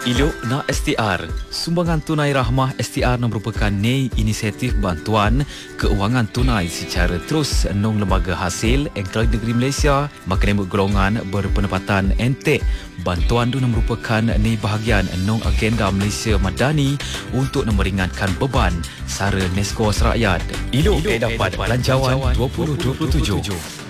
Ilok na STR. Sumbangan tunai rahmah STR merupakan inisiatif bantuan keuangan tunai secara terus nong lembaga hasil Engkau Negeri Malaysia makan golongan berpendapatan entek. Bantuan itu merupakan bahagian nong agenda Malaysia Madani untuk meringankan beban sara neskos rakyat. Ilok dapat belanjawan 2027.